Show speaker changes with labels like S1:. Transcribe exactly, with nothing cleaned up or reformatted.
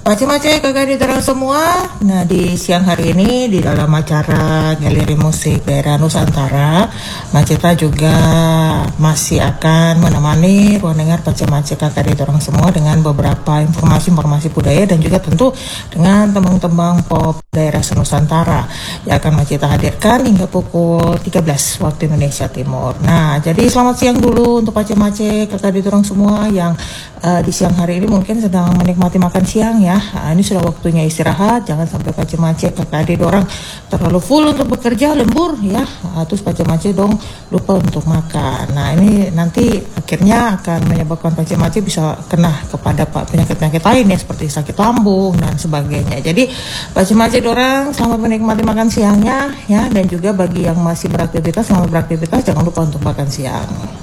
S1: Macam-macam kakak di terang semua. Nah, di siang hari ini di dalam acara Galeri Musik Daerah Nusantara, Maceta juga masih akan menemani ruang dengar macam-macam kakak di terang semua dengan beberapa informasi-informasi budaya dan juga tentu dengan tembang-tembang pop daerah Nusantara yang akan Maceta hadirkan hingga pukul tiga belas waktu Indonesia Timur. Nah, jadi selamat siang dulu untuk macam-macam kakak di terang semua yang uh, di siang hari ini mungkin sedang menikmati makan siang ya. Nah, ini sudah waktunya istirahat, jangan sampai pacemace kakak adik orang terlalu full untuk bekerja lembur ya. Nah, terus pacemace dong lupa untuk makan. Nah, ini nanti akhirnya akan menyebabkan pacemace bisa kena kepada penyakit-penyakit lain ya seperti sakit lambung dan sebagainya. Jadi pacemace orang selamat menikmati makan siangnya ya, dan juga bagi yang masih beraktivitas selamat beraktivitas, jangan lupa untuk makan siang.